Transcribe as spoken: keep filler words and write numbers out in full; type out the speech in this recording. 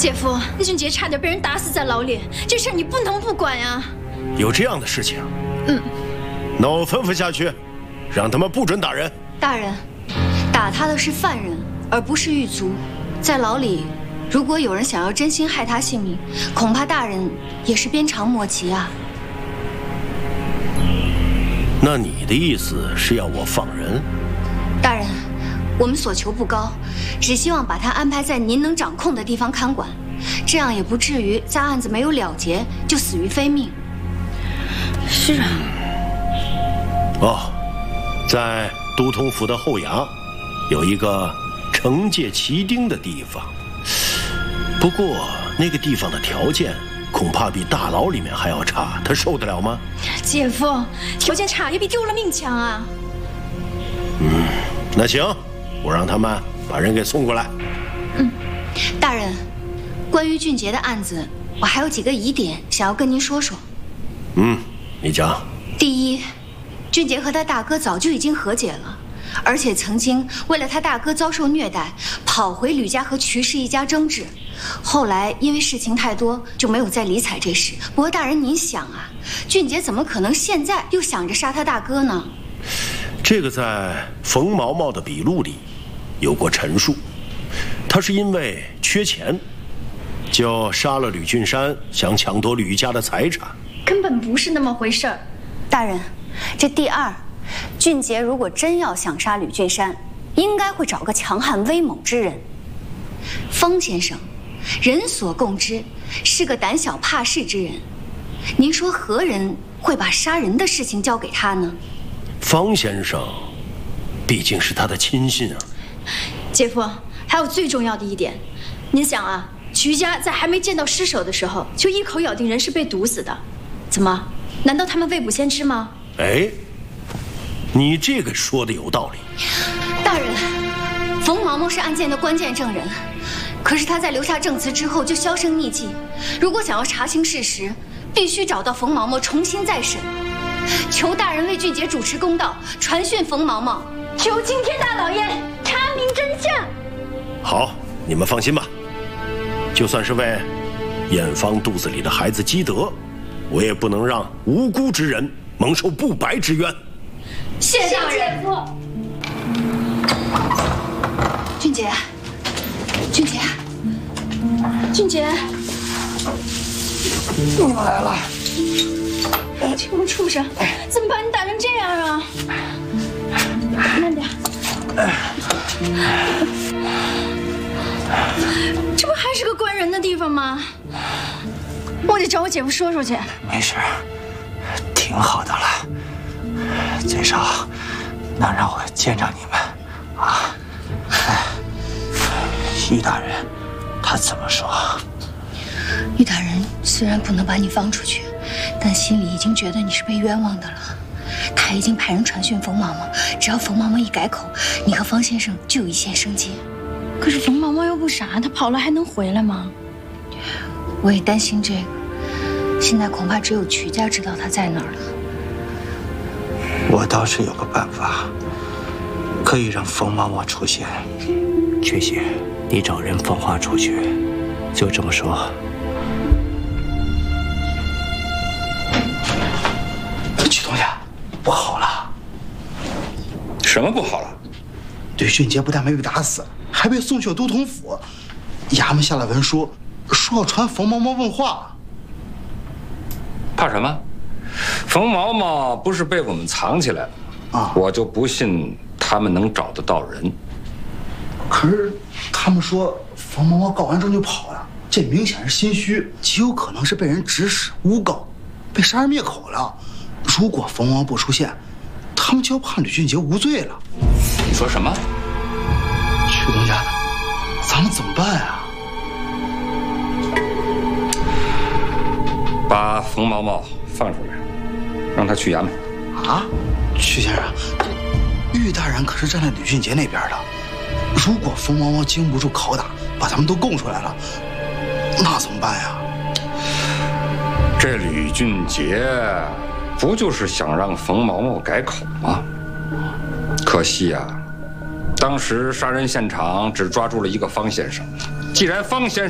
姐夫，那俊杰差点被人打死在牢里，这事你不能不管呀！ 有这样的事情？ 嗯。 那我吩咐下去，让他们不准打人。 大人，打他的是犯人，而不是狱卒。在牢里，如果有人想要真心害他性命，恐怕大人也是鞭长莫及啊。 那你的意思是要我放人？ 大人，我们所求不高，只希望把他安排在您能掌控的地方看管，这样也不至于在案子没有了结就死于非命。 是啊。 哦，在都统府的后衙有一个惩戒旗丁的地方，不过那个地方的条件恐怕比大牢里面还要差，他受得了吗？ 姐夫，条件差也比丢了命强啊。 嗯，那行，我让他们把人给送过来。 嗯，大人，关于俊杰的案子，我还有几个疑点想要跟您说说。 嗯，你讲。 第一，俊杰和他大哥早就已经和解了，而且曾经为了他大哥遭受虐待，跑回吕家和瞿氏一家争执。后来因为事情太多，就没有再理睬这事。不过大人，您想啊，俊杰怎么可能现在又想着杀他大哥呢？ 这个在冯毛毛的笔录里有过陈述，他是因为缺钱，就杀了吕俊山，想抢夺吕家的财产。 根本不是那么回事儿。 大人，这第二，俊杰如果真要想杀吕俊山，应该会找个强悍威猛之人。方先生，人所共知，是个胆小怕事之人。您说何人会把杀人的事情交给他呢？ 方先生，毕竟是他的亲信啊。 姐夫，还有最重要的一点，您想啊，瞿家在还没见到尸首的时候，就一口咬定人是被毒死的，怎么？难道他们未卜先知吗？ 哎，你这个说的有道理。 大人，冯毛毛是案件的关键证人，可是他在留下证词之后就销声匿迹。如果想要查清事实，必须找到冯毛毛重新再审。求大人为俊杰主持公道，传讯冯毛毛， 求青天大老爷查明真相。 好，你们放心吧，就算是为艳芳肚子里的孩子积德，我也不能让无辜之人蒙受不白之冤。 谢大人。 俊杰，俊杰， 俊杰， 你们来了。 这个畜生，怎么把你打成这样啊？慢点。这不还是个关人的地方吗？我得找我姐夫说说去。 没事，挺好的了，最少能让我见着你们啊。于大人，他怎么说？ 于大人虽然不能把你放出去，但心里已经觉得你是被冤枉的了。他已经派人传讯冯毛毛，只要冯毛毛一改口，你和方先生就有一线生机。 可是冯毛毛又不傻，他跑了还能回来吗？ 我也担心这个，现在恐怕只有瞿家知道他在哪儿了。 我倒是有个办法，可以让冯毛毛出现。瞿姐，你找人放话出去，就这么说。瞿东家，不好了！ 什么不好了？ 吕俊杰不但没被打死，还被送去了都统府，衙门下了文书，说要传冯毛毛问话。 怕什么？冯毛毛不是被我们藏起来了啊！我就不信他们能找得到人。 可是他们说冯毛毛告完状就跑了，这明显是心虚，极有可能是被人指使诬告，被杀人灭口了。如果冯毛毛不出现，他们就要判吕俊杰无罪了。 你说什么？ 瞿东家，咱们怎么办啊？ 把冯毛毛放出来，让他去衙门。 啊，瞿先生，玉大人可是站在吕俊杰那边的。如果冯毛毛经不住拷打，把他们都供出来了，那怎么办呀？ 这吕俊杰不就是想让冯毛毛改口吗？可惜呀、啊，当时杀人现场只抓住了一个方先生，既然方先生